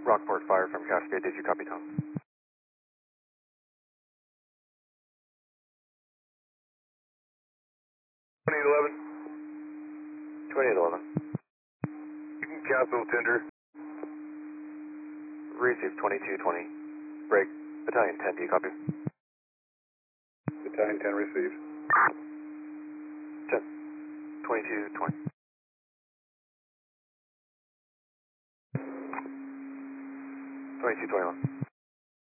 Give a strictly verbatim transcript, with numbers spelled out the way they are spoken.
Rockport Fire from Cascade, did you copy, Tom? twenty eleven. twenty-eight eleven. Capital Tender. Receive twenty-two twenty. Break. Battalion ten, do you copy? Battalion ten received. ten. twenty-two twenty. twenty-two twenty-one.